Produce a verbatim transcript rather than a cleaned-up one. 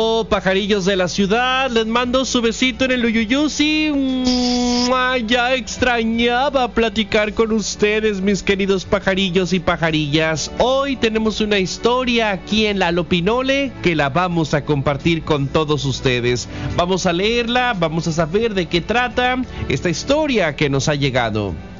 Oh, pajarillos de la ciudad, les mando su besito en el Uyuyusi. ¡Mua! Ya extrañaba platicar con ustedes, mis queridos pajarillos y pajarillas. Hoy tenemos una historia aquí en La Lopinole que la vamos a compartir con todos ustedes. Vamos a leerla, vamos a saber de qué trata esta historia que nos ha llegado.